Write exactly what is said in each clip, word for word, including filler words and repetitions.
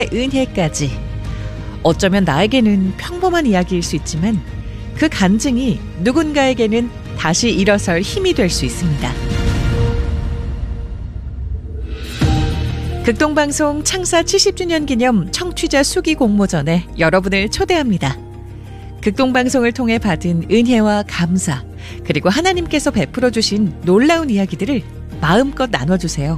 은혜까지. 어쩌면 나에게는 평범한 이야기일 수 있지만 그 간증이 누군가에게는 다시 일어설 힘이 될 수 있습니다. 극동방송 창사 칠십 주년 기념 청취자 수기 공모전에 여러분을 초대합니다. 극동방송을 통해 받은 은혜와 감사, 그리고 하나님께서 베풀어 주신 놀라운 이야기들을 마음껏 나눠주세요.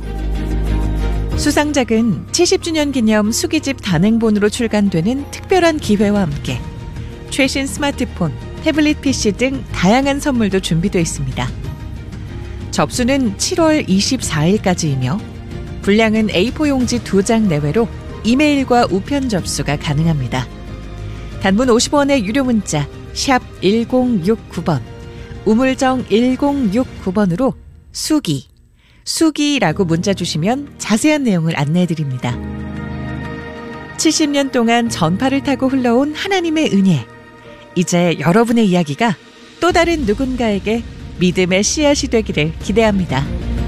수상작은 칠십 주년 기념 수기집 단행본으로 출간되는 특별한 기회와 함께 최신 스마트폰, 태블릿 피씨 등 다양한 선물도 준비되어 있습니다. 접수는 칠월 이십사일까지이며 분량은 에이포 용지 두 장 내외로 이메일과 우편 접수가 가능합니다. 단문 오십 원의 유료 문자 샵 일공육구 번, 우물정 일공육구 번으로 수기, 수기라고 문자 주시면 자세한 내용을 안내해드립니다. 칠십 년 동안 전파를 타고 흘러온 하나님의 은혜, 이제 여러분의 이야기가 또 다른 누군가에게 믿음의 씨앗이 되기를 기대합니다.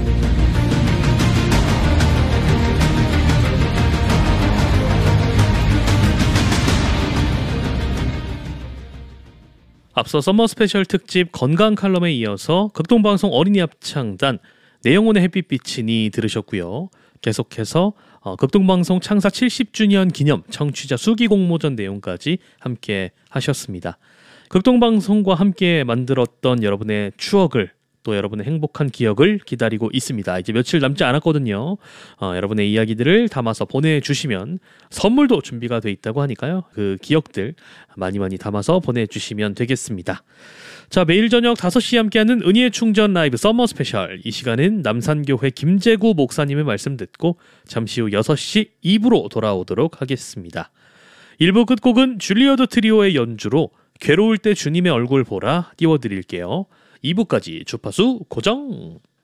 앞서 서머 스페셜 특집 건강 칼럼에 이어서 극동방송 어린이 합창단 내 영혼의 햇빛비치니 들으셨고요. 계속해서 어, 극동방송 창사 칠십 주년 기념 청취자 수기 공모전 내용까지 함께 하셨습니다. 극동방송과 함께 만들었던 여러분의 추억을, 또 여러분의 행복한 기억을 기다리고 있습니다. 이제 며칠 남지 않았거든요. 어, 여러분의 이야기들을 담아서 보내주시면 선물도 준비가 돼 있다고 하니까요. 그 기억들 많이 많이 담아서 보내주시면 되겠습니다. 자, 매일 저녁 다섯 시에 함께하는 은혜의 충전 라이브 서머 스페셜. 이 시간은 남산교회 김재구 목사님의 말씀 듣고 잠시 후 여섯 시 이 부로 돌아오도록 하겠습니다. 일 부 끝곡은 줄리어드 트리오의 연주로 괴로울 때 주님의 얼굴 보라 띄워드릴게요. 이 부까지 주파수 고정.